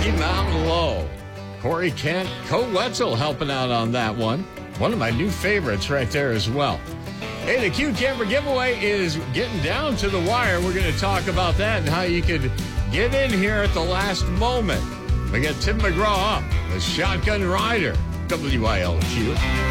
Rocky Mountain Low. Corey Kent, Co Wetzel helping out on that one. One of my new favorites right there as well. Hey, the Q Camper giveaway is getting down to the wire. We're going to talk about that and how you could get in here at the last moment. We got Tim McGraw up with Shotgun Rider, WILQ.